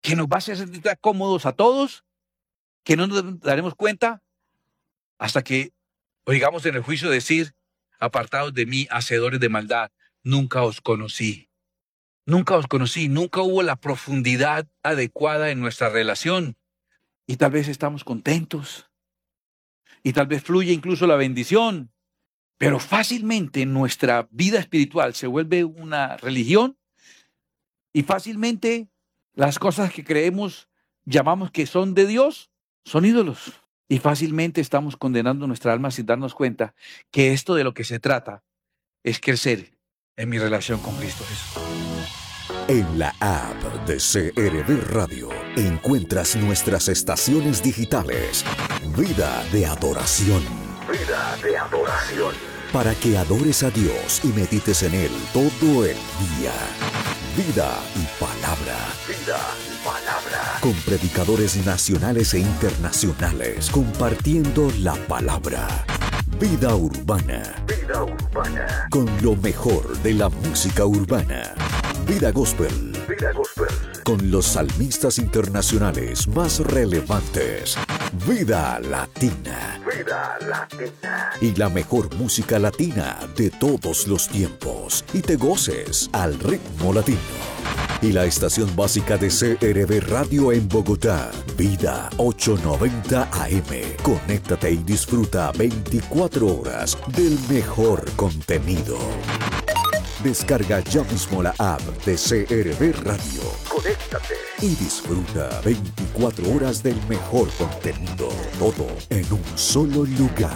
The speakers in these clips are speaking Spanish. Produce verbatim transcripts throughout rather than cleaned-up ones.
que nos va a hacer sentir tan cómodos a todos, que no nos daremos cuenta hasta que oigamos en el juicio decir, apartados de mí, hacedores de maldad, nunca os conocí. Nunca os conocí, nunca hubo la profundidad adecuada en nuestra relación. Y tal vez estamos contentos. Y tal vez fluye incluso la bendición. Pero fácilmente nuestra vida espiritual se vuelve una religión. Y fácilmente las cosas que creemos, llamamos que son de Dios, son ídolos. Y fácilmente estamos condenando nuestra alma sin darnos cuenta que esto de lo que se trata es crecer en mi relación con Cristo Jesús. En la app de C R V Radio encuentras nuestras estaciones digitales. Vida de adoración. Vida de adoración. Para que adores a Dios y medites en Él todo el día. Vida y palabra. Vida y palabra. Con predicadores nacionales e internacionales compartiendo la palabra. Vida urbana. Vida urbana. Con lo mejor de la música urbana. Vida gospel. Vida gospel. Con los salmistas internacionales más relevantes. Vida latina. Vida latina. Y la mejor música latina de todos los tiempos. Y te goces al ritmo latino. Y la estación básica de C R V Radio en Bogotá, Vida ochocientos noventa A M. Conéctate y disfruta veinticuatro horas del mejor contenido. Descarga ya mismo la app de C R V Radio. Conéctate y disfruta veinticuatro horas del mejor contenido. Todo en un solo lugar.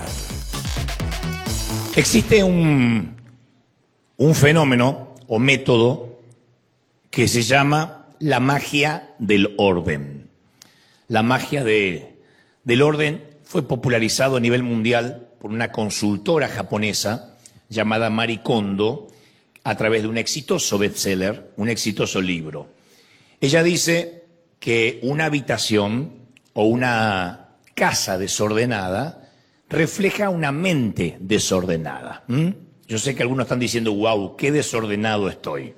Existe un, un fenómeno o método que se llama la magia del orden. La magia de, del orden fue popularizado a nivel mundial por una consultora japonesa llamada Marie Kondo a través de un exitoso bestseller, un exitoso libro. Ella dice que una habitación o una casa desordenada refleja una mente desordenada. ¿Mm? Yo sé que algunos están diciendo, wow, qué desordenado estoy.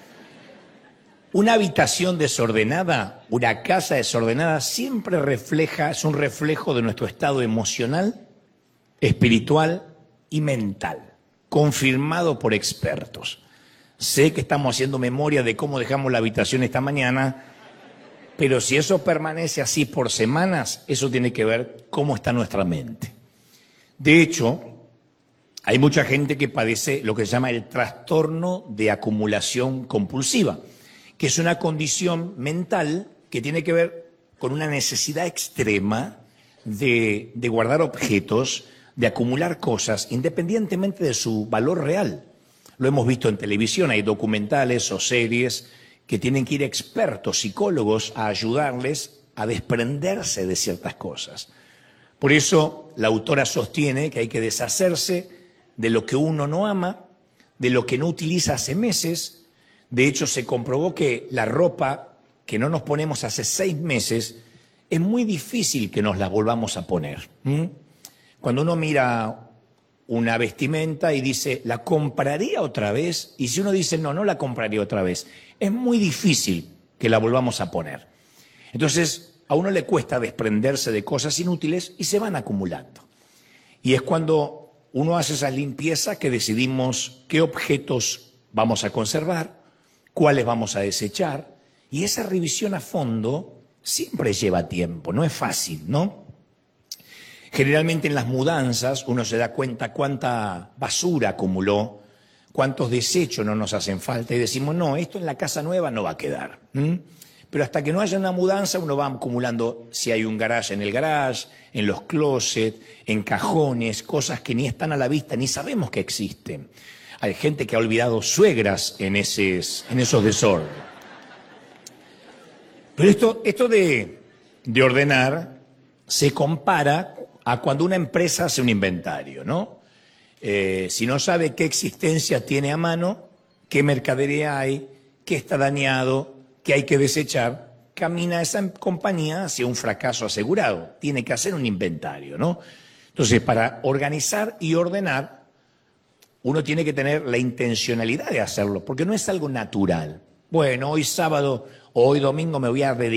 Una habitación desordenada, una casa desordenada, siempre refleja, es un reflejo de nuestro estado emocional, espiritual y mental, confirmado por expertos. Sé que estamos haciendo memoria de cómo dejamos la habitación esta mañana, pero si eso permanece así por semanas, eso tiene que ver cómo está nuestra mente. De hecho, hay mucha gente que padece lo que se llama el trastorno de acumulación compulsiva, que es una condición mental que tiene que ver con una necesidad extrema de, de guardar objetos, de acumular cosas, independientemente de su valor real. Lo hemos visto en televisión, hay documentales o series que tienen que ir expertos, psicólogos, a ayudarles a desprenderse de ciertas cosas. Por eso la autora sostiene que hay que deshacerse de lo que uno no ama, de lo que no utiliza hace meses. De hecho, se comprobó que la ropa que no nos ponemos hace seis meses es muy difícil que nos la volvamos a poner. ¿Mm? Cuando uno mira una vestimenta y dice, ¿la compraría otra vez? Y si uno dice, no, no la compraría otra vez, es muy difícil que la volvamos a poner. Entonces, a uno le cuesta desprenderse de cosas inútiles y se van acumulando. Y es cuando uno hace esa limpieza que decidimos qué objetos vamos a conservar, cuáles vamos a desechar, y esa revisión a fondo siempre lleva tiempo, no es fácil, ¿no? Generalmente en las mudanzas uno se da cuenta cuánta basura acumuló, cuántos desechos no nos hacen falta, y decimos, no, esto en la casa nueva no va a quedar. ¿Mm? Pero hasta que no haya una mudanza uno va acumulando, si hay un garage en el garage, en los closets, en cajones, cosas que ni están a la vista, ni sabemos que existen. Hay gente que ha olvidado suegras en, esos, en esos desórdenes. Pero esto, esto de, de ordenar se compara a cuando una empresa hace un inventario, ¿no? Eh, si no sabe qué existencia tiene a mano, qué mercadería hay, qué está dañado, qué hay que desechar, camina esa compañía hacia un fracaso asegurado. Tiene que hacer un inventario, ¿no? Entonces, para organizar y ordenar, uno tiene que tener la intencionalidad de hacerlo, porque no es algo natural. Bueno, hoy sábado o hoy domingo me voy a dedicar